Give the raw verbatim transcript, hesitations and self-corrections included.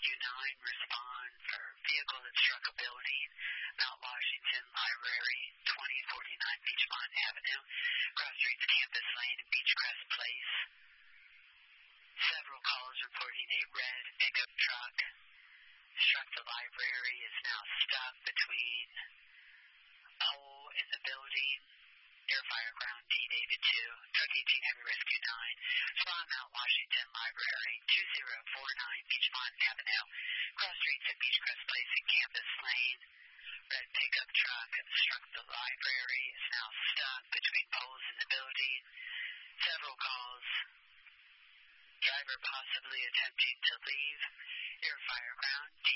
U nine, respond for vehicle that struck a building, Mount Washington Library, twenty forty-nine Beachmont Avenue, Cross Streets Campus Lane, and Beechcrest Place. Several calls reporting a red pickup truck struck the library, is now stuck between a pole in the building. Air Fire Ground D David two, Truck eighteen Heavy Rescue nine, Spawn Mount Washington Library, two zero four nine Beachmont Avenue, Cross Streets at Beechcrest Place and Campus Lane. Red pickup truck struck the library, is now stuck between poles in the building. Several calls. Driver possibly attempting to leave. Air Fire Ground D